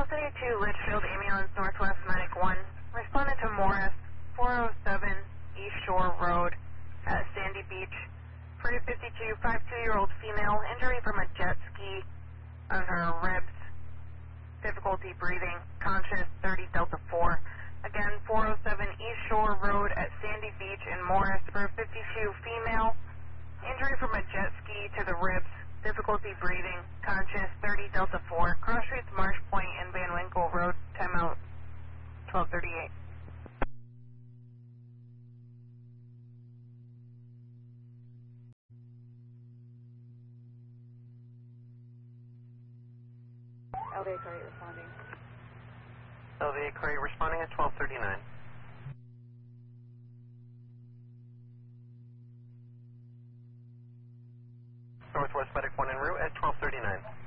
City to Litchfield Ambulance Northwest Medic 1. Responded to Morris, 407 East Shore Road at Sandy Beach. For a 52-year-old female, injury from a jet ski on her ribs, difficulty breathing, conscious, 30 Delta 4. Again, 407 East Shore Road at Sandy Beach in Morris. For a 52 female, injury from a jet ski to the ribs, difficulty breathing, conscious, 30 Delta 4. Cross Streets, Marsh Point, and Van Winkle Road, timeout, 1238. LVA car responding. LVA car responding at 1239. Northwest Medic 1 en route at 1239.